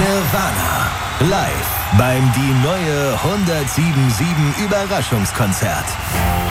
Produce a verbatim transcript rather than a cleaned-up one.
Nirvana. Live beim Die Neue hundertsieben Komma sieben Überraschungskonzert.